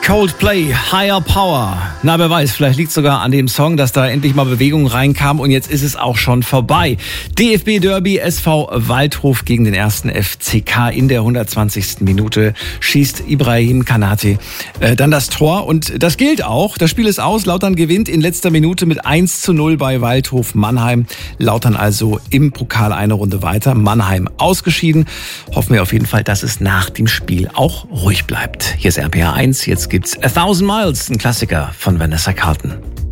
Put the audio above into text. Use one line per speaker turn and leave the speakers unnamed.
Coldplay, Higher Power. Na, wer weiß, vielleicht liegt es sogar an dem Song, dass da endlich mal Bewegung reinkam und jetzt ist es auch schon vorbei. DFB-Derby, SV Waldhof gegen den 1. FCK in der 120. Minute schießt Ibrahim Kanate dann das Tor und das gilt auch. Das Spiel ist aus, Lautern gewinnt in letzter Minute mit 1:0 bei Waldhof Mannheim. Lautern also im Pokal eine Runde weiter, Mannheim ausgeschieden. Hoffen wir auf jeden Fall, dass es nach dem Spiel auch ruhig bleibt. Hier ist RPR 1, jetzt gibt's A Thousand Miles, ein Klassiker von Vanessa Carlton.